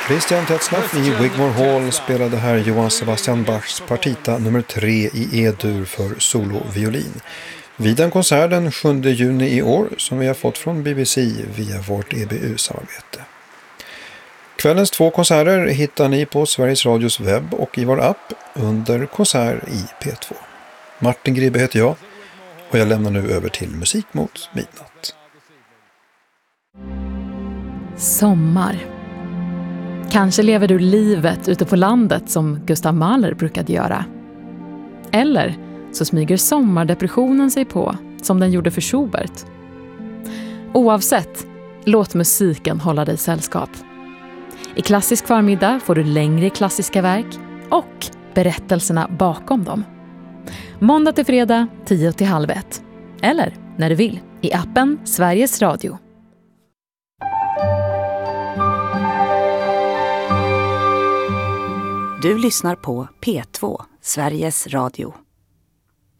Christian Tetzlaff i Wigmore Hall spelade här Johann Sebastian Bachs partita nummer 3 i E-dur för soloviolin. Vid den konsert den 7 juni i år som vi har fått från BBC via vårt EBU-samarbete. Kvällens 2 konserter hittar ni på Sveriges Radios webb och i vår app under konsert i P2. Martin Gribbe heter jag och jag lämnar nu över till Musik mot midnatt. Sommar. Kanske lever du livet ute på landet som Gustav Mahler brukade göra. Eller så smyger sommardepressionen sig på som den gjorde för Schubert. Oavsett, låt musiken hålla dig sällskap. I klassisk förmiddag får du längre klassiska verk och berättelserna bakom dem. Måndag till fredag 10:30. Eller när du vill i appen Sveriges Radio. Du lyssnar på P2, Sveriges Radio.